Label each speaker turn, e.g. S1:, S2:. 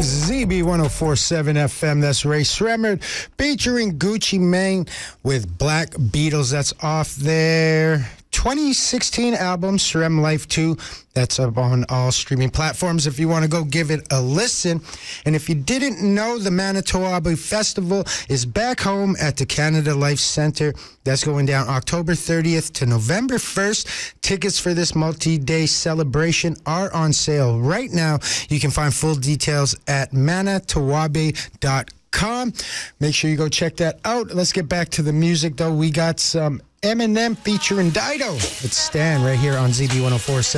S1: ZB1047 FM. That's Ray Sremmerd featuring Gucci Mane with Black Beatles. That's off their 2016 album, Srem Life 2. That's up on all streaming platforms if you want to go give it a listen. And if you didn't know, the Manitowoc Festival is back home at the Canada Life Centre. That's going down October 30th to November 1st. Tickets for this multi-day celebration are on sale right now. You can find full details at manitowabe.com. Make sure you go check that out. Let's get back to the music, though. We got some Eminem featuring Dido. It's Stan right here on ZB1047.